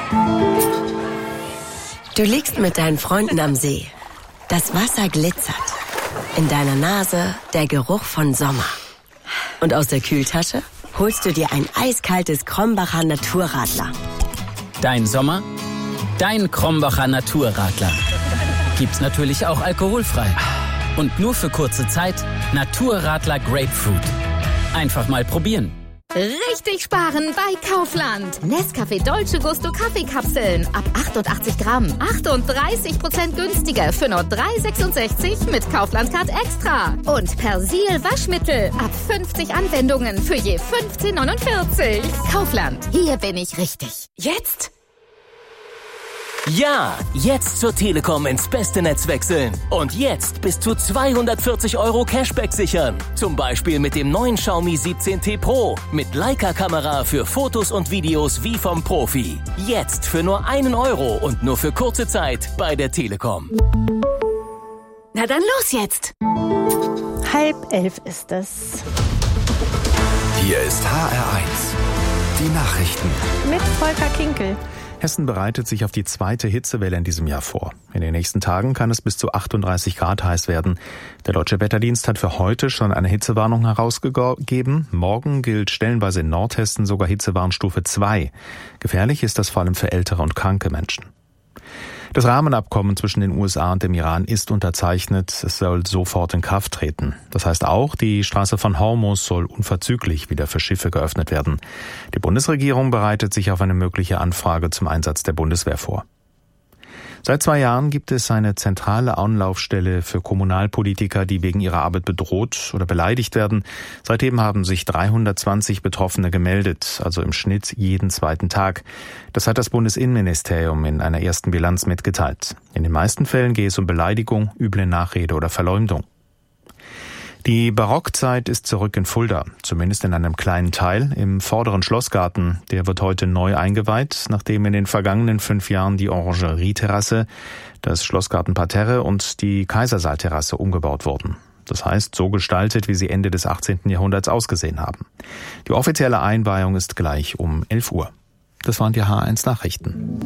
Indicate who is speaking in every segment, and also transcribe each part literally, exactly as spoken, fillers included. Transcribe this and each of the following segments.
Speaker 1: Du liegst mit deinen Freunden am See. Das Wasser glitzert. In deiner Nase der Geruch von Sommer. Und aus der Kühltasche holst du dir ein eiskaltes Krombacher Naturradler.
Speaker 2: Dein Sommer, dein Krombacher Naturradler. Gibt's natürlich auch alkoholfrei. Und nur für kurze Zeit Naturradler Grapefruit. Einfach mal probieren.
Speaker 3: Richtig sparen bei Kaufland. Nescafé Dolce Gusto Kaffeekapseln. Ab achtundachtzig Gramm. achtunddreißig Prozent günstiger für nur drei Euro sechsundsechzig mit Kaufland Card Extra. Und Persil Waschmittel. Ab fünfzig Anwendungen für je fünfzehn Euro neunundvierzig. Kaufland. Hier bin ich richtig.
Speaker 1: Jetzt?
Speaker 4: Ja, jetzt zur Telekom ins beste Netz wechseln. Und jetzt bis zu zweihundertvierzig Euro Cashback sichern. Zum Beispiel mit dem neuen Xiaomi siebzehn T Pro. Mit Leica-Kamera für Fotos und Videos wie vom Profi. Jetzt für nur einen Euro und nur für kurze Zeit bei der Telekom.
Speaker 1: Na dann los jetzt.
Speaker 5: Halb elf ist es.
Speaker 6: Hier ist H R eins. Die Nachrichten.
Speaker 5: Mit Volker Kinkel.
Speaker 7: Hessen bereitet sich auf die zweite Hitzewelle in diesem Jahr vor. In den nächsten Tagen kann es bis zu achtunddreißig Grad heiß werden. Der Deutsche Wetterdienst hat für heute schon eine Hitzewarnung herausgegeben. Morgen gilt stellenweise in Nordhessen sogar Hitzewarnstufe zwei. Gefährlich ist das vor allem für ältere und kranke Menschen. Das Rahmenabkommen zwischen den U S A und dem Iran ist unterzeichnet. Es soll sofort in Kraft treten. Das heißt auch, die Straße von Hormuz soll unverzüglich wieder für Schiffe geöffnet werden. Die Bundesregierung bereitet sich auf eine mögliche Anfrage zum Einsatz der Bundeswehr vor. Seit zwei Jahren gibt es eine zentrale Anlaufstelle für Kommunalpolitiker, die wegen ihrer Arbeit bedroht oder beleidigt werden. Seitdem haben sich dreihundertzwanzig Betroffene gemeldet, also im Schnitt jeden zweiten Tag. Das hat das Bundesinnenministerium in einer ersten Bilanz mitgeteilt. In den meisten Fällen gehe es um Beleidigung, üble Nachrede oder Verleumdung. Die Barockzeit ist zurück in Fulda, zumindest in einem kleinen Teil im vorderen Schlossgarten. Der wird heute neu eingeweiht, nachdem in den vergangenen fünf Jahren die Orangerieterrasse, das Schlossgartenparterre und die Kaisersaalterrasse umgebaut wurden. Das heißt, so gestaltet, wie sie Ende des achtzehnten Jahrhunderts ausgesehen haben. Die offizielle Einweihung ist gleich um elf Uhr. Das waren die H eins Nachrichten.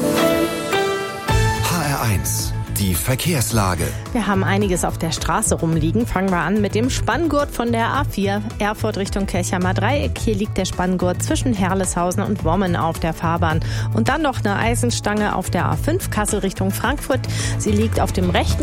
Speaker 6: H R eins. Die Verkehrslage.
Speaker 5: Wir haben einiges auf der Straße rumliegen. Fangen wir an mit dem Spanngurt von der A vier, Erfurt Richtung Kirchheimer Dreieck. Hier liegt der Spanngurt zwischen Herleshausen und Wommen auf der Fahrbahn. Und dann noch eine Eisenstange auf der A fünf, Kassel Richtung Frankfurt. Sie liegt auf dem rechten